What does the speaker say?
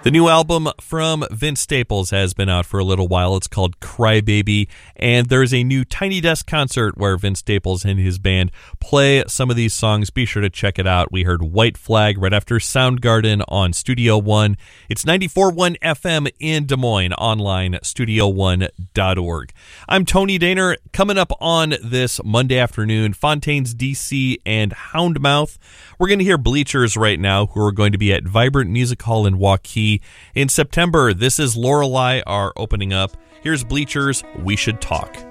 The new album from Vince Staples has been out for a little while. It's called Crybaby, and there's a new Tiny Desk concert where Vince Staples and his band play some of these songs. Be sure to check it out. We heard White Flag right after Soundgarden on Studio One. It's 94.1 FM in Des Moines, online, studio1.org. I'm Tony Daner. Coming up on this Monday afternoon, Fontaines DC and Houndmouth. We're going to hear Bleachers right now, who are going to be at Vibrant Music Hall in Waukee in September. This is Lorelei are opening up. Here's Bleachers, We Should Talk.